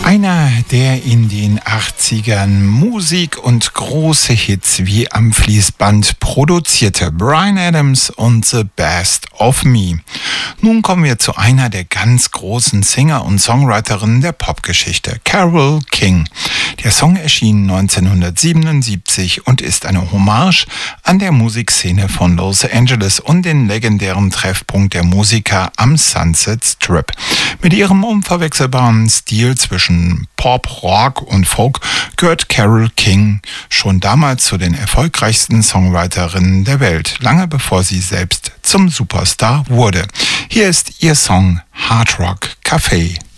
Einer, der in den 80ern Musik und große Hits wie am Fließband produzierte, Bryan Adams und The Best of Me. Nun kommen wir zu einer der ganz großen Singer und Songwriterinnen der Popgeschichte, Carole King. Der Song erschien 1977 und ist eine Hommage an der Musikszene von Los Angeles und den legendären Treffpunkt der Musiker am Sunset Strip. Mit ihrem unverwechselbaren Stil zwischen Pop, Rock und Folk gehört Carole King schon damals zu den erfolgreichsten Songwriterinnen der Welt, lange bevor sie selbst zum Superstar wurde. Hier ist ihr Song Hard Rock Café.